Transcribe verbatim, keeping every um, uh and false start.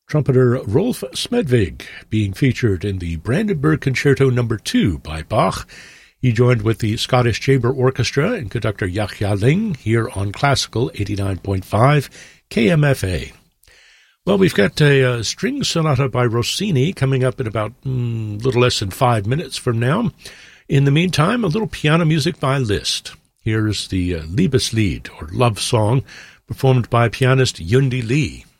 Trumpeter Rolf Smedvig being featured in the Brandenburg Concerto Number two by Bach. He joined with the Scottish Chamber Orchestra and conductor Yachia Ling here on Classical eighty-nine point five K M F A. Well, we've got a, a string sonata by Rossini coming up in about a mm, little less than five minutes from now. In the meantime, a little piano music by Liszt. Here's the uh, Liebeslied, or Love Song, performed by pianist Yundi Lee.